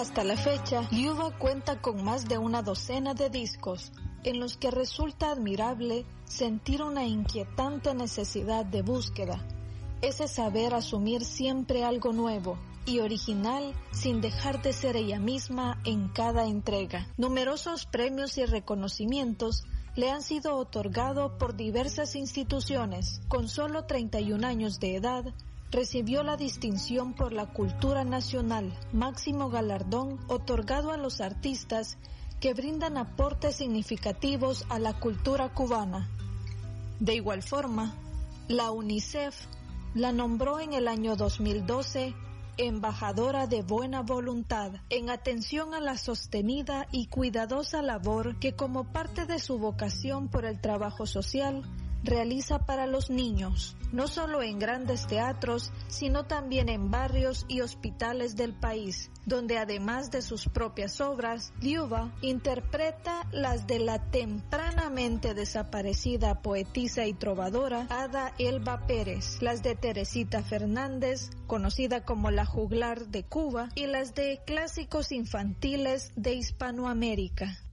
Hasta la fecha, Liuba cuenta con más de una docena de discos, en los que resulta admirable sentir una inquietante necesidad de búsqueda, ese saber asumir siempre algo nuevo y original sin dejar de ser ella misma en cada entrega. Numerosos premios y reconocimientos le han sido otorgados por diversas instituciones. Con solo 31 años de edad, recibió la distinción por la cultura nacional, máximo galardón otorgado a los artistas que brindan aportes significativos a la cultura cubana. De igual forma, la UNICEF la nombró en el año 2012 embajadora de buena voluntad, en atención a la sostenida y cuidadosa labor que, como parte de su vocación por el trabajo social, realiza para los niños, no solo en grandes teatros, sino también en barrios y hospitales del país, donde además de sus propias obras, Liuba interpreta las de la tempranamente desaparecida poetisa y trovadora Ada Elba Pérez, las de Teresita Fernández, conocida como la juglar de Cuba, y las de clásicos infantiles de Hispanoamérica.